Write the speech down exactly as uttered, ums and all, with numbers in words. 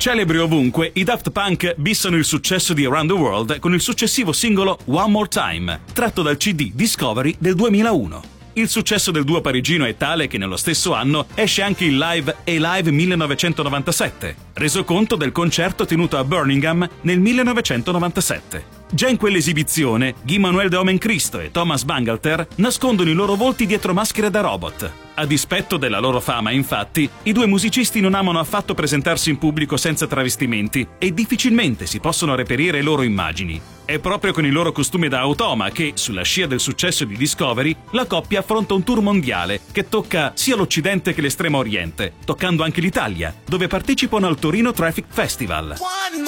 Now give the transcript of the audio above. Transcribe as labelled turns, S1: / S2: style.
S1: Celebri ovunque, i Daft Punk bissano il successo di Around the World con il successivo singolo One More Time, tratto dal C D Discovery del duemilauno. Il successo del duo parigino è tale che nello stesso anno esce anche il live A-Live millenovecentonovantasette, resoconto del concerto tenuto a Birmingham nel millenovecentonovantasette. Già in quell'esibizione, Guy Manuel de Omencristo e Thomas Bangalter nascondono i loro volti dietro maschere da robot. A dispetto della loro fama, infatti, i due musicisti non amano affatto presentarsi in pubblico senza travestimenti e difficilmente si possono reperire le loro immagini. È proprio con i loro costumi da automa che, sulla scia del successo di Discovery, la coppia affronta un tour mondiale che tocca sia l'Occidente che l'Estremo Oriente, toccando anche l'Italia, dove partecipano al Torino Traffic Festival.